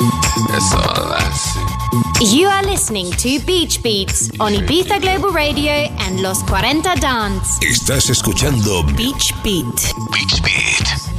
That's all I see. You are listening to Beach Beats on Ibiza Global Radio and Los 40 Dance. Estás escuchando Beach Beat. Beach Beat.